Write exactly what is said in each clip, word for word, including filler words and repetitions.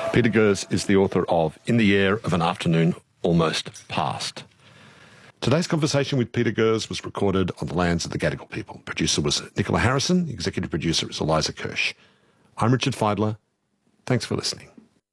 Peter Gers is the author of In the Air of an Afternoon Almost Past. Today's conversation with Peter Gers was recorded on the lands of the Gadigal people. Producer was Nicola Harrison. The executive producer is Eliza Kirsch. I'm Richard Feidler. Thanks for listening.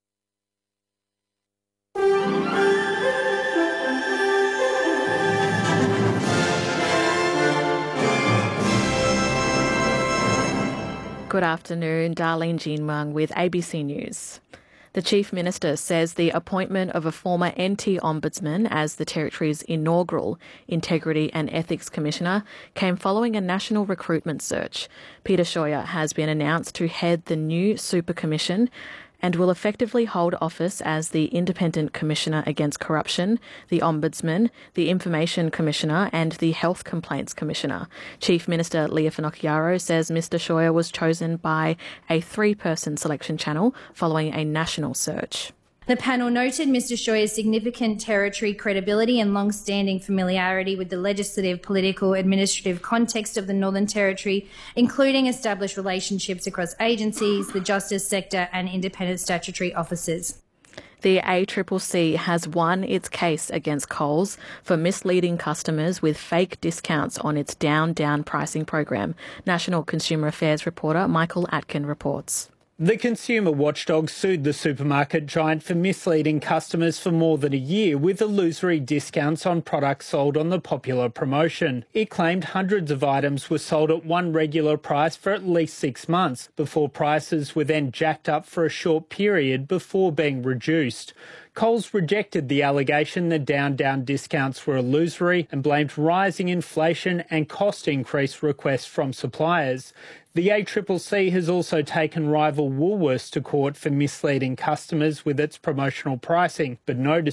Good afternoon, Darlene Jean Mung with A B C News. The Chief Minister says the appointment of a former N T Ombudsman as the Territory's inaugural Integrity and Ethics Commissioner came following a national recruitment search. Peter Scheuer has been announced to head the new Super Commission and will effectively hold office as the Independent Commissioner Against Corruption, the Ombudsman, the Information Commissioner and the Health Complaints Commissioner. Chief Minister Leah Finocchiaro says Mr Scheuer was chosen by a three-person selection panel following a national search. The panel noted Mr Scheuer's significant territory credibility and long-standing familiarity with the legislative, political, administrative context of the Northern Territory, including established relationships across agencies, the justice sector and independent statutory officers. The A C C C has won its case against Coles for misleading customers with fake discounts on its down-down pricing program. National Consumer Affairs reporter Michael Atkin reports. The consumer watchdog sued the supermarket giant for misleading customers for more than a year with illusory discounts on products sold on the popular promotion. It claimed hundreds of items were sold at one regular price for at least six months before prices were then jacked up for a short period before being reduced. Coles rejected the allegation that down-down discounts were illusory and blamed rising inflation and cost increase requests from suppliers. The A C C C has also taken rival Woolworths to court for misleading customers with its promotional pricing, but no